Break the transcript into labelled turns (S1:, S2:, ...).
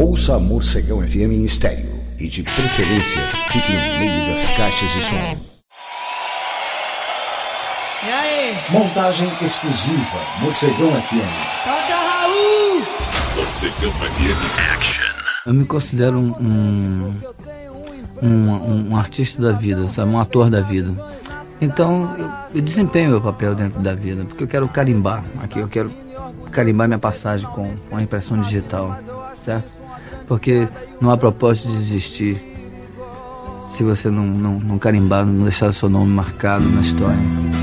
S1: Ouça a Morcegão FM em estéreo e, de preferência, fique no meio das caixas de som.
S2: E aí?
S1: Montagem exclusiva Morcegão FM.
S2: Toca, Raul!
S3: Morcegão FM Action.
S4: Eu me considero um artista da vida, sabe? Um ator da vida. Então eu desempenho meu papel dentro da vida, porque eu quero carimbar aqui, eu quero carimbar minha passagem com a impressão digital, certo? Porque não há propósito de existir se você não carimbar, não deixar seu nome marcado na história.